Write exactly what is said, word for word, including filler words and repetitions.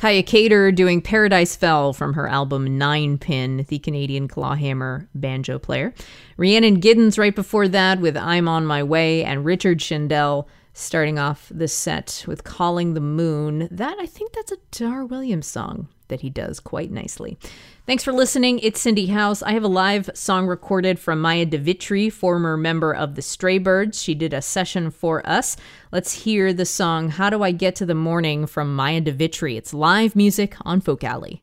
Kaya Cater doing Paradise Fell from her album Nine Pin, the Canadian clawhammer banjo player. Rhiannon Giddens right before that with I'm on My Way, and Richard Shindell starting off the set with Calling the Moon. That, I think that's a Dar Williams song that he does quite nicely. Thanks for listening. It's Cindy House. I have a live song recorded from Maya DeVitri, former member of the Stray Birds. She did a session for us. Let's hear the song How Do I Get to the Morning from Maya DeVitri. It's live music on Folk Alley.